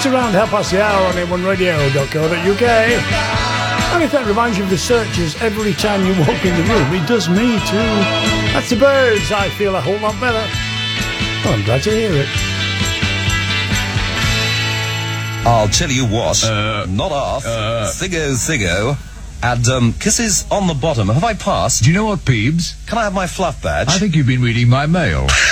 It's around hour on a1radio.co.uk. And if that reminds you of the searchers every time you walk in the room, it does me too. That's the Birds. I feel a whole lot better. Well, I'm glad to hear it. I'll tell you what, not off, Siggo, and kisses on the bottom. Have I passed? Do you know what, Peebs? Can I have my fluff badge? I think you've been reading my mail.